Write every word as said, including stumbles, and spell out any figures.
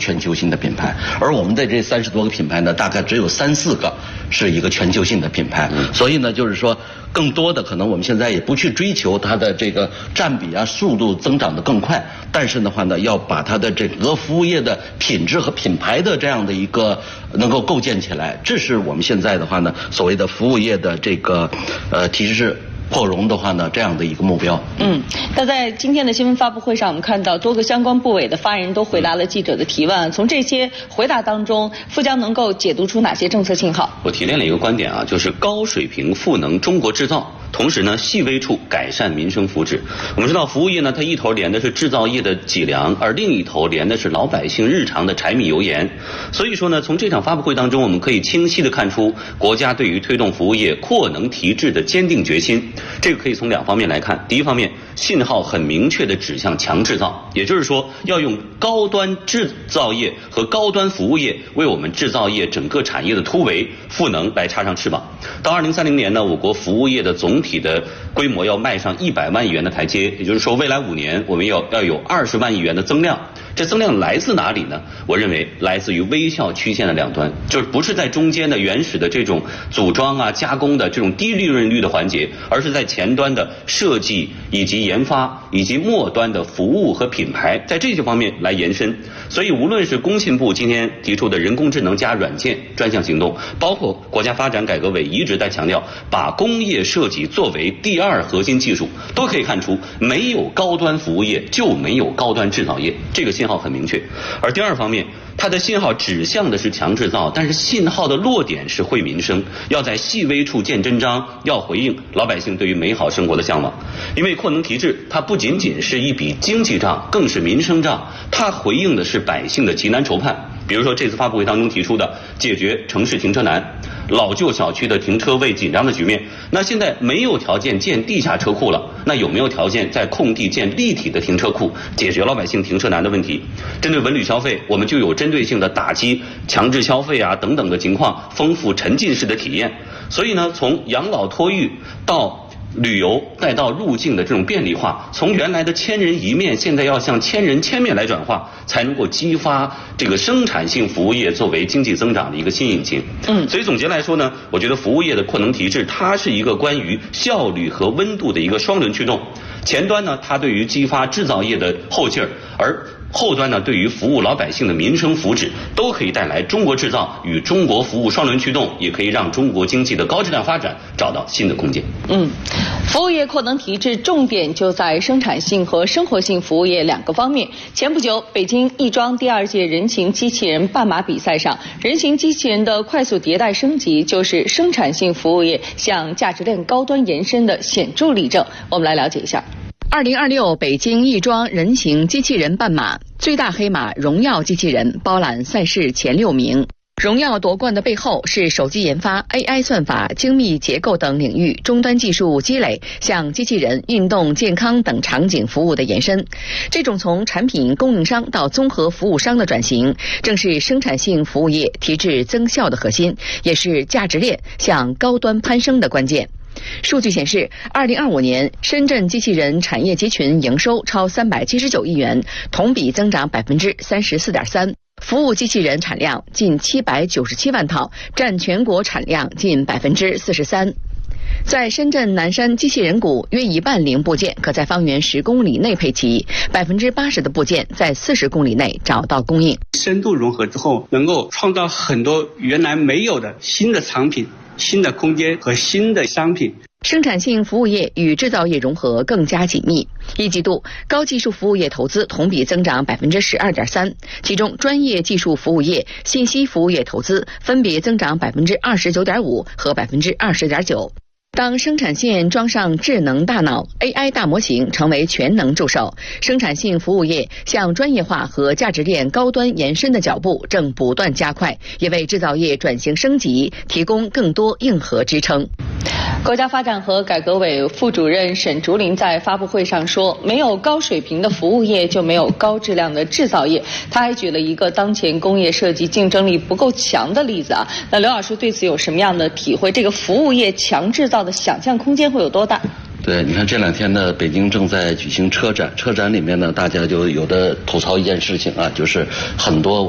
全球性的品牌，而我们的这三十多个品牌呢，大概只有三四个是一个全球性的品牌。所以呢，就是说，更多的可能我们现在也不去追求它的这个占比啊、速度增长的更快，但是的话呢，要把它的整个服务业的品质和品牌的这样的一个能够构建起来，这是我们现在的话呢，所谓的服务业的这个呃提质扩容的话呢，这样的一个目标。 嗯，那在今天的新闻发布会上，我们看到多个相关部委的发言人都回答了记者的提问。从这些回答当中，富江能够解读出哪些政策信号？ 我提炼了一个观点啊，就是高水平赋能中国制造。同时呢，细微处改善民生福祉。我们知道，服务业呢，它一头连的是制造业的脊梁，而另一头连的是老百姓日常的柴米油盐。所以说呢，从这场发布会当中，我们可以清晰地看出国家对于推动服务业扩能提质的坚定决心。这个可以从两方面来看。第一方面，信号很明确地指向强制造，也就是说，要用高端制造业和高端服务业为我们制造业整个产业的突围赋能来插上翅膀。到二零三零年呢，我国服务业的总体的规模要迈上一百万亿元的台阶，也就是说，未来五年我们要要有二十万亿元的增量。这增量来自哪里呢？我认为来自于微笑曲线的两端，就是不是在中间的原始的这种组装啊、加工的这种低利润率的环节，而是在前端的设计以及研发以及末端的服务和品牌，在这些方面来延伸。所以，无论是工信部今天提出的人工智能加软件专项行动，包括国家发展改革委一直在强调把工业设计作为第二核心技术，都可以看出，没有高端服务业就没有高端制造业，这个信号很明确。而第二方面，它的信号指向的是强制造，但是信号的落点是惠民生，要在细微处见真章，要回应老百姓对于美好生活的向往。因为扩能提质，它不仅仅是一笔经济账，更是民生账，它回应的是百姓的急难愁盼。比如说这次发布会当中提出的解决城市停车难、老旧小区的停车位紧张的局面，那现在没有条件建地下车库了，那有没有条件在空地建立体的停车库，解决老百姓停车难的问题？针对文旅消费，我们就有针对性的打击强制消费啊等等的情况，丰富沉浸式的体验。所以呢，从养老托育到旅游再到入境的这种便利化，从原来的千人一面，现在要向千人千面来转化，才能够激发这个生产性服务业作为经济增长的一个新引擎。嗯，所以总结来说呢，我觉得服务业的扩能提质，它是一个关于效率和温度的一个双轮驱动。前端呢，它对于激发制造业的后劲儿，而后端呢，对于服务老百姓的民生福祉，都可以带来中国制造与中国服务双轮驱动，也可以让中国经济的高质量发展找到新的空间。 嗯，服务业扩能提质重点就在生产性和生活性服务业两个方面。前不久，北京亦庄第二届人形机器人半马比赛上，人形机器人的快速迭代升级，就是生产性服务业向价值链高端延伸的显著例证。我们来了解一下。二零二六北京亦庄人形机器人半马，最大黑马荣耀机器人包揽赛事前六名。荣耀夺冠的背后是手机研发、A I 算法、精密结构等领域终端技术积累，向机器人、运动、健康等场景服务的延伸。这种从产品供应商到综合服务商的转型，正是生产性服务业提质增效的核心，也是价值链向高端攀升的关键。数据显示，二零二五年深圳机器人产业集群营收超三百七十九亿元，同比增长百分之三十四点三。服务机器人产量近七百九十七万套，占全国产量近百分之四十三。在深圳南山机器人谷，约一半零部件可在方圆十公里内配齐，百分之八十的部件在四十公里内找到供应。 深度融合之后，能够创造很多原来没有的新的产品、新的空间和新的商品。 生产性服务业与制造业融合更加紧密。一季度，高技术服务业投资同比增长百分之十二点三，其中专业技术服务业、信息服务业投资分别增长百分之二十九点五和百分之二十点九。当生产线装上智能大脑 A I 大模型，成为全能助手，生产性服务业向专业化和价值链高端延伸的脚步正不断加快，也为制造业转型升级提供更多硬核支撑。国家发展和改革委副主任沈竹林在发布会上说，没有高水平的服务业，就没有高质量的制造业。他还举了一个当前工业设计竞争力不够强的例子啊。那刘老师对此有什么样的体会？这个服务业强制造的想象空间会有多大？ 对，你看这两天呢，北京正在举行车展，车展里面呢，大家就有的吐槽一件事情啊，就是很多